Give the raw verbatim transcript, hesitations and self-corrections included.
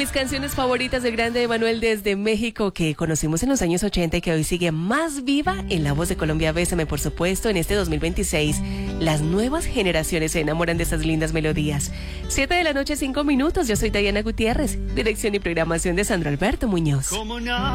mis canciones favoritas del grande Emanuel desde México, que conocimos en los años ochenta y que hoy sigue más viva en la voz de Colombia. Bésame, por supuesto, en este dos mil veintiséis. Las nuevas generaciones se enamoran de esas lindas melodías. Siete de la noche, cinco minutos. Yo soy Diana Gutiérrez. Dirección y programación de Sandro Alberto Muñoz.